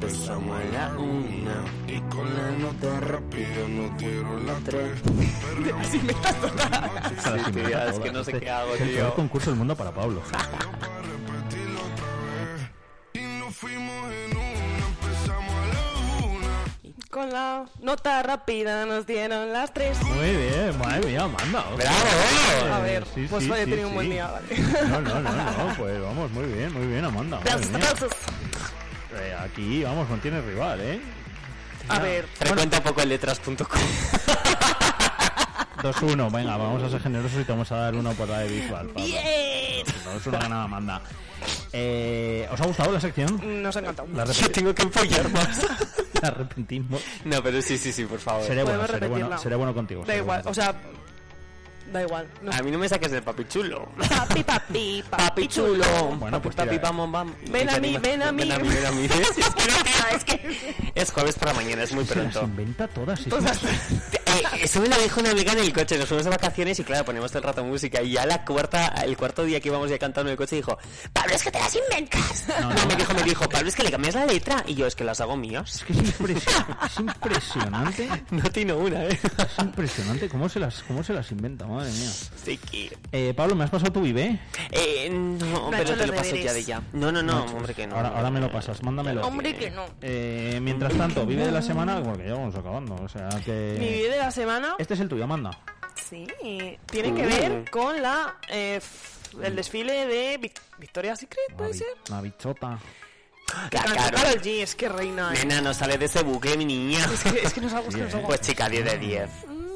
empezamos a la 1 y con la nota rápida nos dieron las 3. Si me estás total. Sí, tío, es que no sé qué hago, tío. El concurso del mundo para Pablo. Con la nota rápida nos dieron las 3. Muy bien, madre mía, Amanda. ¡Bravo! A ver, Sí, pues sí, he sí, tenido un buen sí. día, vale. No, pues vamos, muy bien, Amanda. Madre mía. Aquí, vamos, no tienes rival, ¿eh? A ver, Frecuenta un poco el letras.com. 2-1, venga, vamos a ser generosos y te vamos a dar uno por la de Bisbal. bien. 2-1 ganaba Amanda. ¿Os ha gustado la sección? Nos ha encantado. Yo tengo que empollar más. La arrepentimos. No, pero sí, por favor. Seré Podemos repetirla. bueno contigo. Da seré igual, bueno o sea, da igual. No. A mí no me saques del papi chulo. Papi chulo. Bueno, pues papi, tira. vamos. Ven a mí. Ven a mí. Es que es jueves por la mañana, es muy Se las pronto. inventa todas. Sí, Todas. sí. Eso me lo dijo una amiga en el coche. Nos fuimos de vacaciones y claro, ponemos todo el rato música. Y ya el cuarto día que íbamos ya cantando en el coche dijo: Pablo, es que te las inventas. No. Me dijo, Pablo, es que le cambias la letra. Y yo, es que las hago mías. Es que es impresionante. No tiene una, Es impresionante cómo se las inventa, madre mía. Sí que... Pablo, ¿me has pasado tu Vive? No, ha pero hecho te lo los paso deberes. ya de ya. No, hombre, que no. Ahora me lo pasas, mándamelo. Hombre, que no. Mientras tanto, Vive de la semana, porque ya vamos acabando. O sea que. Mi video de la semana, Este es el tuyo, Amanda. sí, tiene que ver con el desfile de Victoria's Secret, ¿puede ser? La bichota. Claro. Karol G, es que reina. Nena, no sale de ese buque, mi niña. Es que no salgo, es que no salgo. Pues chica, 10 de 10.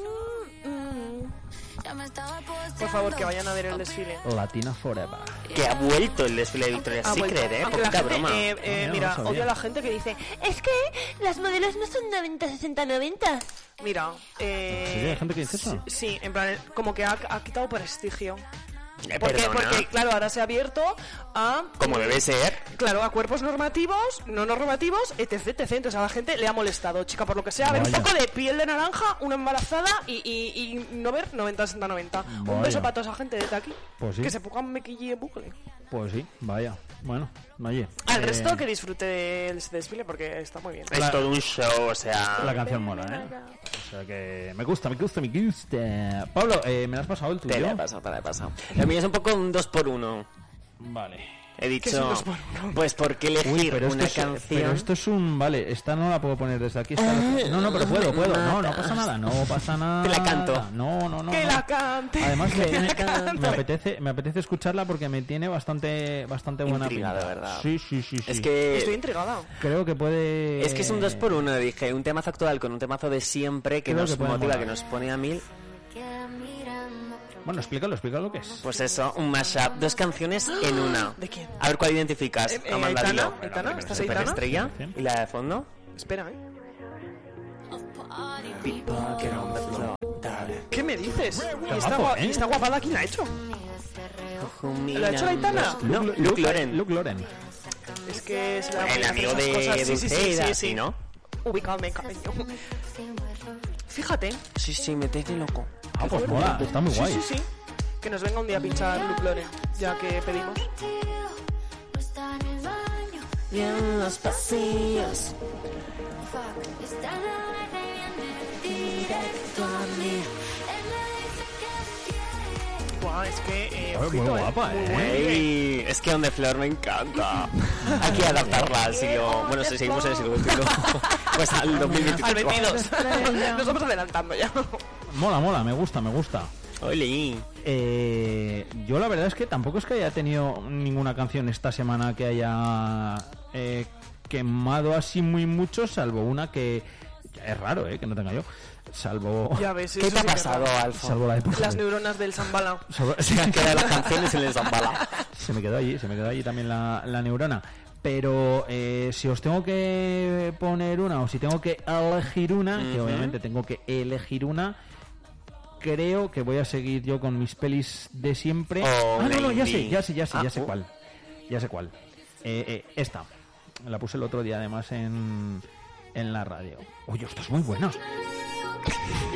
Por favor, que vayan a ver el desfile. Latina Forever. Que ha vuelto el desfile de Victoria's Secret, Aunque la poca gente, broma. mira, no sabía. odio a la gente que dice, Es que las modelos no son 90, 60, 90. mira, ¿Sí hay gente que dice eso? sí, en plan, como que ha quitado prestigio. Porque, Perdona. claro, ahora se ha abierto a... Como debe ser. Claro, a cuerpos normativos, no normativos, etc. Entonces a la gente le ha molestado, chica, por lo que sea, ver un Vaya. poco de piel de naranja, una embarazada y no ver 90, 60, 90. Un Vaya. beso para toda esa gente desde aquí. Pues sí. Que se pongan mequille y bucle. Pues sí, vaya. Bueno, oye. Al resto que disfrute del desfile porque está muy bien. Es todo un show, o sea... La canción mola, ¿eh? O sea que me gusta. Pablo, ¿me la has pasado el tuyo? Te la he pasado. Lo mío es un poco un 2x1. Vale. He ¿Qué es un dicho, 2x1? pues ¿por qué elegir Pero una esto, canción? pero esto es un... Vale, esta no la puedo poner desde aquí. No, pero puedo. No pasa nada. No pasa nada. Te la canto. No. Que la cante. Además que la cante. me apetece escucharla porque me tiene bastante buena Intrigada, pinta. ¿verdad? Sí. Es que... Estoy intrigada. Creo que puede... Es que es un 2x1, dije, un temazo actual con un temazo de siempre que Creo nos que puede motiva, molar. que nos pone a 1000. Bueno, explícalo lo que es. Pues eso, un mashup, 2 canciones en una. ¿De quién? A ver cuál identificas. Amanda, Aitana, dilo. Aitana, ¿estás Super Aitana? estrella. Sí. ¿Y la de fondo? Espera, ¿Qué me dices? ¿Y Temazo, ¿eh? esta guapada quién la ha hecho? ¿Lo ha hecho la Aitana? No, Luke Loren. Luke Loren. Es que se le da El muy amigo bien esas de cosas. Dulceida, sí, ¿no? Ubicadme, cariño. Fíjate. Sí, me tiene loco. Ah, pues mola, está muy guay. Sí. Que nos venga un día a pinchar Luke Loren, ya que pedimos. Bien los pasillos. Buah, es que... Muy ojito, guapa, muy ¿eh? buena. Ey, es que On The Floor me encanta. Hay que adaptarla al siglo... Bueno, si seguimos en el siglo XXI, pues al 2024. Al 22. Nos estamos adelantando ya. Mola, me gusta. Oli. Yo la verdad es que tampoco es que haya tenido ninguna canción esta semana que haya quemado así muy mucho, salvo una que es raro, que no tenga yo. Salvo Ya ves, ¿Qué eso te ha sí que es pasado, raro. Alfa? salvo la época Las de- neuronas del Zambala. se me Queda las canciones en el Zambala. se me quedó allí también la neurona. Pero si os tengo que poner una o si tengo que elegir una, que obviamente tengo que elegir una, creo que voy a seguir yo con mis pelis de siempre. Oh, No, ya lady. sé cuál. Ya sé cuál. Esta. La puse el otro día además en la radio. Oye, esta es muy buena.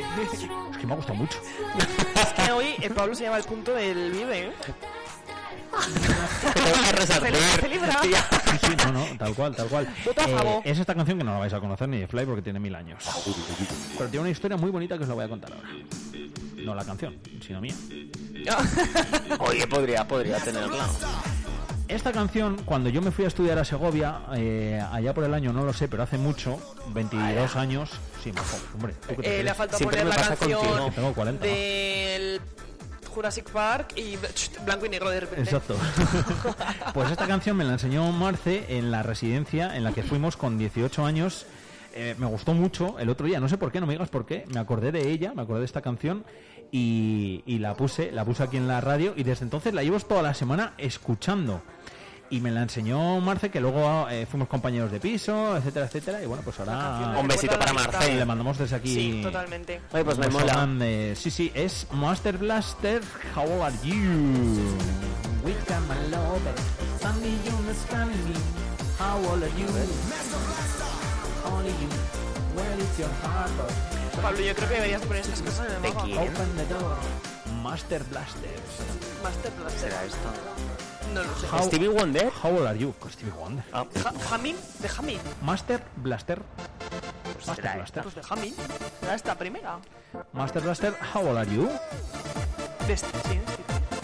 Es que me ha gustado mucho. Es que hoy Pablo se lleva el punto del Vive, ¿eh? Que tengo que resarcir. Celebra. Tía. Sí, no, tal cual. Voto a favor. Es esta canción que no la vais a conocer ni de Fly porque tiene 1000 años. Pero tiene una historia muy bonita que os la voy a contar ahora. No la canción, sino mía. Oye, podría tenerla. Esta canción, cuando yo me fui a estudiar a Segovia, allá por el año, no lo sé, pero hace mucho, 22 años, sí, mejor, hombre, ¿tú qué te Le crees? ha faltado Siempre poner me la pasa canción contigo. Que tengo 40, ¿no? del Jurassic Park y blanco y negro de repente. Exacto. Pues esta canción me la enseñó Marce en la residencia en la que fuimos con 18 años. Me gustó mucho el otro día, no sé por qué, no me digas por qué, me acordé de ella, me acordé de esta canción y la puse aquí en la radio y desde entonces la llevo toda la semana escuchando. Y me la enseñó Marce, que luego fuimos compañeros de piso, etcétera, y bueno, pues ahora Un besito para Marce. le mandamos desde aquí. Sí, totalmente. Oye, pues me nos mola. hablan de- sí, es Master Blaster, How Are You? We can my love, Sandy, you understand me. How old are you? Only you. Where is your heart? Pablo, yo creo que deberías poner estas cosas en el ¿De mapa. quién? Open the door. Master Blaster. Master Blaster. ¿Será esto? No lo sé. How- ¿Stevie Wonder? How old are you? Pues Stevie Wonder. Ah, Jamin, de Jamin. Master Blaster. Master será Blaster. Pues de Jamin. Era esta primera. Master Blaster, how old are you? De este, sí, sí.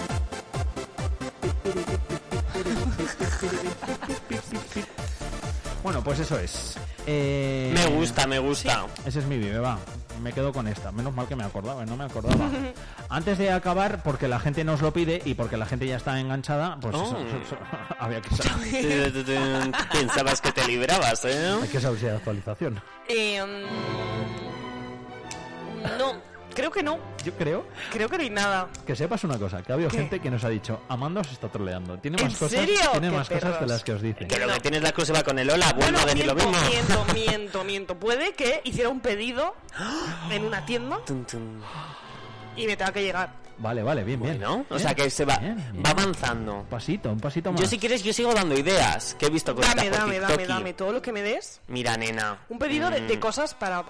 Bueno, pues eso es. Me gusta. Ese es mi vive, va. Me quedo con esta. Menos mal que me acordaba, no me acordaba. Antes de acabar, porque la gente nos lo pide y porque la gente ya está enganchada, pues Oh. eso, había que saber. Pensabas que te librabas, ¿eh? Hay que saber si hay actualización. No, creo que no. Yo creo Creo que no hay nada. que sepas una cosa, que ha habido ¿Qué? gente que nos ha dicho, Amanda os está troleando. Tiene ¿En más cosas, serio? tiene ¡Qué más cosas de perros! las que os dice. Que lo No. que tienes la exclusiva con el Ola, vuelvo a decir lo mismo. miento. Puede que hiciera un pedido en una tienda Tun, tun. y me tenga que llegar. Vale, bien. Bueno, o Bien, sea que se va, bien. va avanzando. Un pasito más. Yo si quieres, yo sigo dando ideas que he visto cositas por TikTok y- Dame todo lo que me des. Mira, nena. Un pedido de cosas para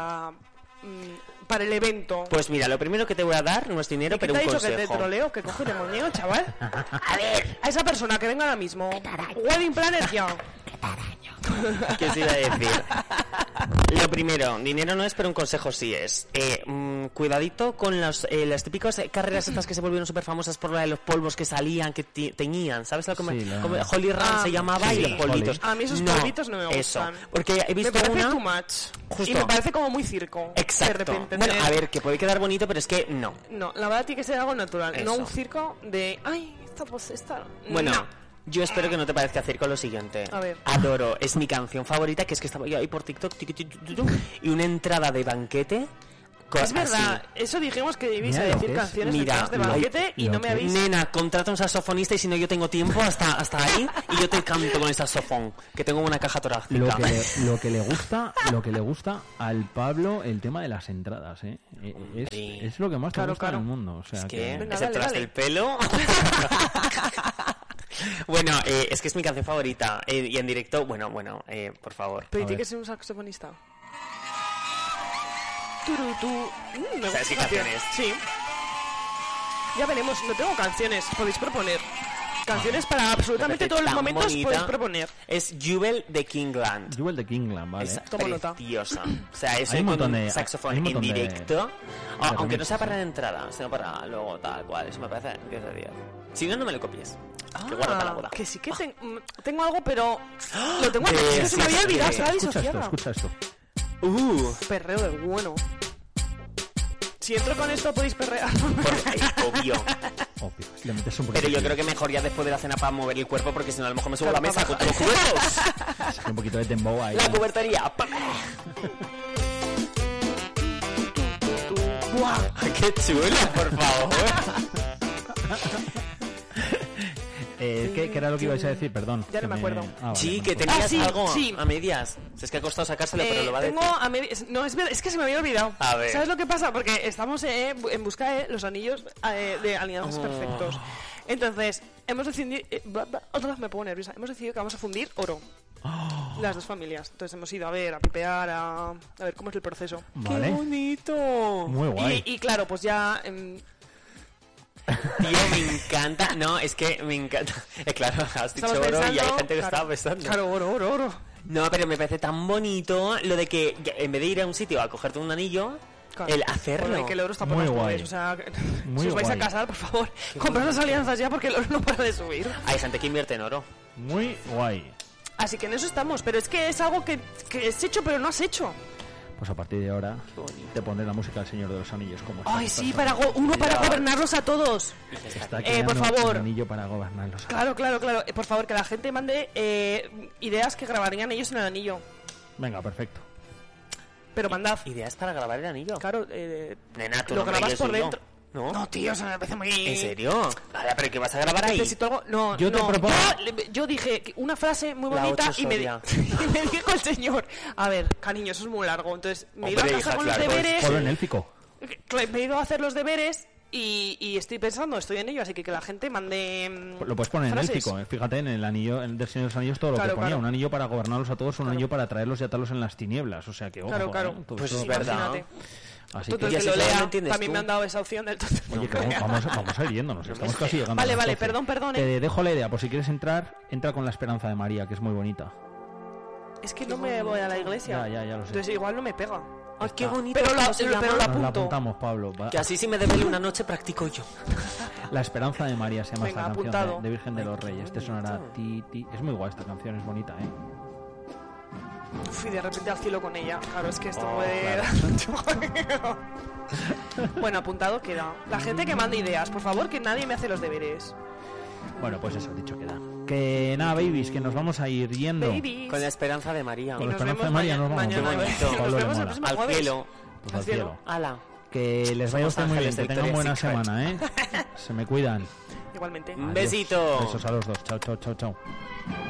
el evento. Pues mira, lo primero que te voy a dar no es dinero, ¿Qué pero te ha un dicho que consejo. te troleo? Que coge de moñeo, chaval. A ver, a esa persona que venga ahora mismo. Wedding planner ya. ¿Qué os iba a decir? Lo primero, dinero no es, pero un consejo sí es. Cuidadito con las típicas carreras estas que se volvieron súper famosas por la de los polvos que salían, que teñían. ¿Sabes lo que Sí, la- como Holy Run Ah, se llamaba sí, y los polvitos? A mí esos polvitos no me gustan. Eso, porque he visto Me parece una... too much. Justo. Y me parece como muy circo. Exacto. De repente. Bueno, tener- a ver, que puede quedar bonito, pero es que no. No, la verdad tiene que ser algo natural. No Eso. un circo de. Ay, esta. Bueno, No. yo espero que no te parezca circo lo siguiente. A ver. Adoro, es mi canción favorita, que es que estaba yo ahí por TikTok y una entrada de banquete. Es verdad, eso dijimos que ibais a Mira lo decir que es. canciones Mira, detrás de lo- banquete y lo no me que- habéis. Nena, contrata un saxofonista y si no yo tengo tiempo hasta ahí y yo te canto con el saxofón, que tengo una caja torácica. Lo que le gusta al Pablo el tema de las entradas, ¿eh? Es lo que más te Claro, gusta claro. en el mundo. O sea, Es que, Venga, es dale, detrás dale. del pelo. Bueno, es que es mi canción favorita y en directo, bueno, por favor. Pero A tiene ver. que ser un saxofonista. Turutú. Me ¿Sabes qué gusta esa canciones? Sí. Ya veremos, no tengo canciones, podéis proponer. Canciones para absolutamente Me parece todos los tan momentos bonita. podéis proponer. Es Jubel de Kingland. Jewel de Kingland, vale. Es Toma nota. preciosa. O sea, eso Hay un con montón un de- hay saxofón un en montón de directo. Aunque no remixes, sea para ¿eh? la entrada, sino para luego tal cual. Eso me parece 10 de 10. Si no, no me lo copies. Que guarda para la boda. Que sí que tengo algo, pero lo tengo aquí. De- Es que se me había sí, olvidado, sí. se me había Escucha disociado. esto. Perreo del bueno. Si entro con esto podéis perrear. Obvio. Obvio. Le metes un Pero poquito, yo creo que mejor ya después de la cena para mover el cuerpo, porque si no a lo mejor me subo a la mesa con todos los cuerpos. saca un poquito de dembow ahí. La ¿no? cubertería. ¡Buah! ¡Qué chulo, por favor! ¿Qué era lo que ibais a decir? Perdón. Ya no me acuerdo. Vale, Sí, bueno, que pues- tenías sí, algo sí. a medias. Si es que ha costado sacárselo, pero lo va a decir. Tengo a no, es verdad, es que se me había olvidado. A ver. ¿Sabes lo que pasa? Porque estamos en busca de los anillos de alianzas Oh. perfectos. Entonces, hemos decidido... otra vez me pongo nerviosa. Hemos decidido que vamos a fundir oro. Las dos familias. Entonces hemos ido a ver, a pipear, a ver cómo es el proceso. Vale. ¡Qué bonito! Muy guay. Y claro, pues ya... Tío, me encanta. No, es que me encanta. Claro, has dicho Estamos oro y hay pensando, gente que claro, estaba pensando. Claro, oro. No, pero me parece tan bonito lo de que en vez de ir a un sitio a cogerte un anillo, Claro. el hacerlo. Bueno, y que el oro está por Muy las guay. nubes, o sea, Muy si os vais guay. a casar, por favor, comprad las alianzas ya porque el oro no para de subir. Hay gente que invierte en oro. Muy guay. Así que en eso estamos, pero es que es algo que has hecho pero no has hecho. Pues a partir de ahora te pondré la música del Señor de los Anillos como esta Ay, sí, persona. uno para gobernarnos a todos. Está por creando favor. un anillo para gobernarlos. Claro. Por favor, que la gente mande ideas que grabarían ellos en el anillo. Venga, perfecto. Pero mandad. Ideas para grabar el anillo. Claro, Nena, tú lo no me grabas leyes por un no. dentro. ¿No? No, tío, eso me parece muy... ¿En serio? Vale, pero ¿qué vas a grabar ahí? Necesito algo... No, Yo te no. propongo- Yo dije que una frase muy La bonita ocho y me, Soria. y me dijo el señor, a ver, cariño, eso es muy largo. Entonces me he ido a Hombre, casa hija, con claro, los deberes, Solo en élfico. me he ido a hacer los deberes y estoy pensando, estoy en ello, así que la gente mande Lo puedes poner en frases. élfico. Fíjate, en el anillo del Señor de los Anillos todo lo Claro, que ponía. claro. Un anillo para gobernarlos a todos, un Claro. anillo para traerlos y atarlos en las tinieblas. O sea que, ojo, Claro, claro. todo Pues esto- es verdad. Imagínate. Así Tú, que, Y que así lo todo lo lea, entiendes también tú. me han dado esa opción del oye, que vamos a ir yéndonos. Estamos casi llegando. Vale, a las vale, 12. perdón, Te dejo la idea, por si quieres entrar, entra con la Esperanza de María, que es muy bonita. Es que no me voy a la iglesia. Ya lo sé. Entonces igual no me pega. Ay, qué bonito. Pero ¿cómo se llama? pero la Nos la apunto. apuntamos, Pablo. Va. Que así si me debe una noche practico yo. La Esperanza de María se llama Venga, esta canción apuntado. de Virgen de los qué Reyes. Te sonará ti, ti. Es muy guay esta canción, es bonita, ¿eh? Uf, y de repente al cielo con ella. Claro, es que esto Oh, puede... Bueno, apuntado queda. La gente que mande ideas, por favor, que nadie me hace los deberes. Bueno, pues eso, dicho queda. Que nada, babies, que nos vamos a ir yendo. Babies. Con la esperanza de María. Y Con la nos Esperanza vemos de María nos vamos. mañana. Qué bonito. Nos Pablo le vemos el mola. próximo Al jueves. cielo. Pues al al cielo. cielo. Ala. Que les vaya a usted muy bien, ángeles que de tengan buena Victoria's Secret. semana, ¿eh? Se me cuidan. Igualmente. Un Adiós. besito. Besos a los dos. Chao, chao, chao, chao.